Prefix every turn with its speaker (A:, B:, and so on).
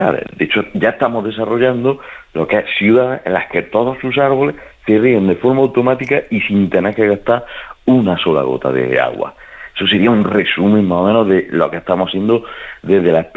A: De hecho, ya estamos desarrollando lo que es ciudades en las que todos sus árboles se ríen de forma automática y sin tener que gastar una sola gota de agua. Eso sería un resumen más o menos de lo que estamos haciendo desde la